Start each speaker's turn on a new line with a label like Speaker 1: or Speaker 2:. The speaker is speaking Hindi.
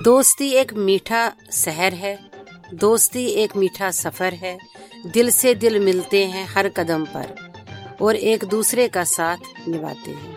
Speaker 1: दोस्ती एक मीठा सहर है, दोस्ती एक मीठा सफर है। दिल से दिल मिलते हैं हर कदम पर और एक दूसरे का साथ निभाते हैं।